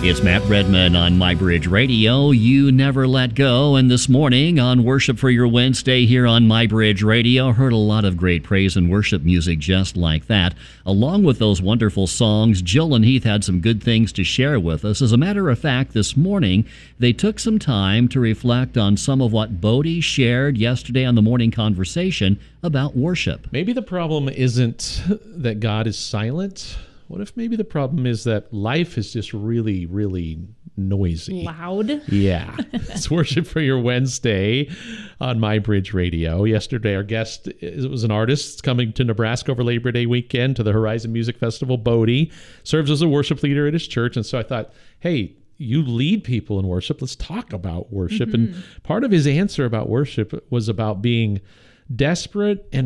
It's Matt Redman on MyBridge Radio. You never let go. And this morning on Worship for Your Wednesday here on MyBridge Radio, heard a lot of great praise and worship music just like that. Along with those wonderful songs, Jill and Heath had some good things to share with us. As a matter of fact, this morning, they took some time to reflect on some of what Bodie shared yesterday on the morning conversation about worship. Maybe the problem isn't that God is silent. What if maybe the problem is that life is just really, really noisy? Loud? Yeah. It's Worship for Your Wednesday on MyBridge Radio. Yesterday, our guest was an artist coming to Nebraska over Labor Day weekend to the Horizon Music Festival. Bodie serves as a worship leader at his church. And so I thought, hey, you lead people in worship. Let's talk about worship. And part of his answer about worship was about being desperate and